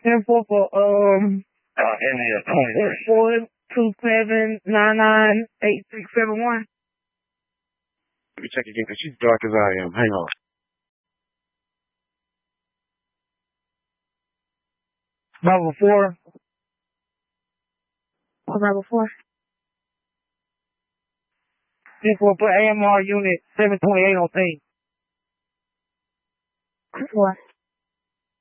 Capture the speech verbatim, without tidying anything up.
ten four for, um, Uh, India, twenty-three. four two seven nine nine eight six seven one. Let me check again, because she's dark as I am. Hang on. Bravo four. Oh, Bravo four. ten four for A M R unit seven twenty-eight on scene. four.